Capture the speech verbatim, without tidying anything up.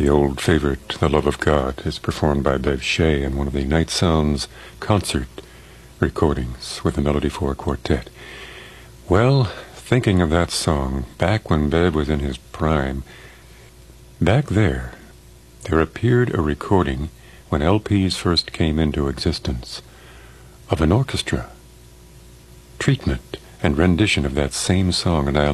The old favorite, The Love of God, is performed by Bev Shea in one of the Night Sounds concert recordings with the Melody Four Quartet. Well, thinking of that song, back when Bev was in his prime, back there, there appeared a recording when L Ps first came into existence of an orchestra treatment and rendition of that same song, and I